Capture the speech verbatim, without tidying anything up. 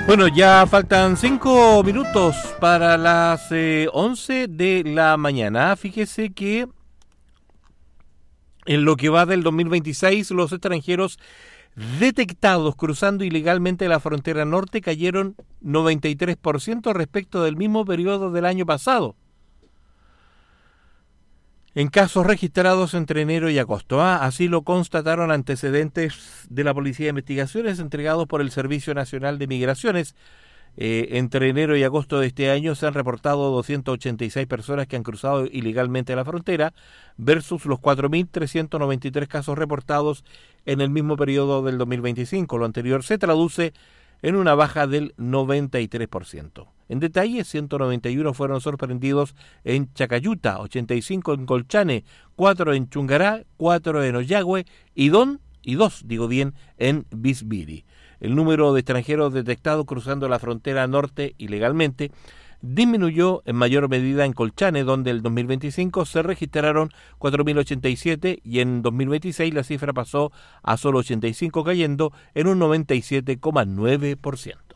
Bueno, ya faltan cinco minutos para las eh, once de la mañana. Fíjese que en lo que va del dos mil veintiséis, los extranjeros detectados cruzando ilegalmente la frontera norte cayeron noventa y tres por ciento respecto del mismo periodo del año pasado, en casos registrados entre enero y agosto. Ah, así lo constataron antecedentes de la Policía de Investigaciones entregados por el Servicio Nacional de Migraciones. Eh, entre enero y agosto de este año se han reportado doscientas ochenta y seis personas que han cruzado ilegalmente la frontera versus los cuatro mil trescientos noventa y tres casos reportados en el mismo periodo del dos mil veinticinco. Lo anterior se traduce en una baja del noventa y tres por ciento. En detalle, ciento noventa y uno fueron sorprendidos en Chacayuta, ochenta y cinco en Colchane, cuatro en Chungará, cuatro en Ollagüe y, don, y dos, digo bien, en Bisbiri. El número de extranjeros detectados cruzando la frontera norte ilegalmente disminuyó en mayor medida en Colchane, donde en el dos mil veinticinco se registraron cuatro mil ochenta y siete y en dos mil veintiséis la cifra pasó a solo ochenta y cinco, cayendo en un noventa y siete coma nueve por ciento.